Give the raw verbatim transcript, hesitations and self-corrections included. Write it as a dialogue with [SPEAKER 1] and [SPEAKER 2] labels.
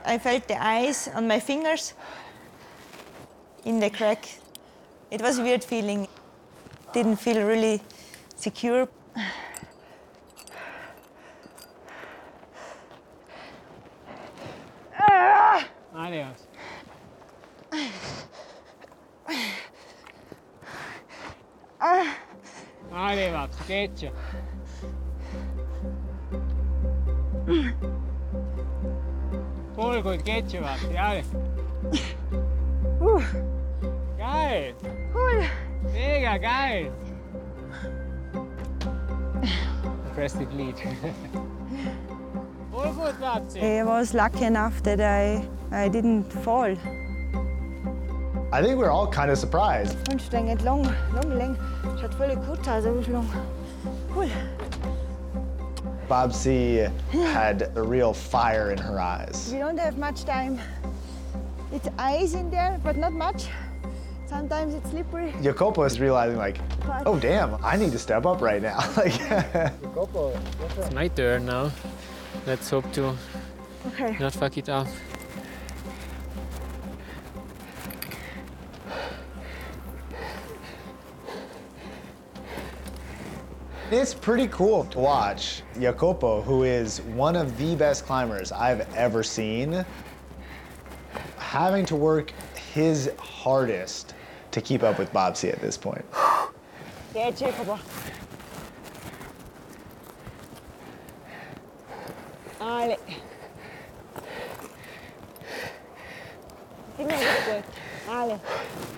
[SPEAKER 1] I felt the ice on my fingers in the crack. It was a weird feeling. Didn't feel really secure.
[SPEAKER 2] Adios. Hadi vapsi, ketju. Kulkuit ketju vapsi, hadi. Geil.
[SPEAKER 1] Cool.
[SPEAKER 2] Mega geil. Impressive lead. Kulkuit vapsi.
[SPEAKER 1] I was lucky enough that I, I didn't fall.
[SPEAKER 3] I think we're all kind of surprised.
[SPEAKER 1] Anstrengend, lang, lang, lang. Schaut völlig gut aus, aber lang. Cool.
[SPEAKER 3] Babsi had a real fire in her eyes.
[SPEAKER 1] We don't have much time. It's ice in there, but not much. Sometimes it's slippery.
[SPEAKER 3] Jacopo is realizing like, oh damn, I need to step up right now. Like,
[SPEAKER 2] It's my turn now. Let's hope to
[SPEAKER 1] Okay.
[SPEAKER 2] not fuck it up.
[SPEAKER 3] it's pretty cool to watch Jacopo, who is one of the best climbers I've ever seen, having to work his hardest to keep up with Babsi at this point.
[SPEAKER 1] Yeah, Jacopo. Ale. Give me a good. Ale.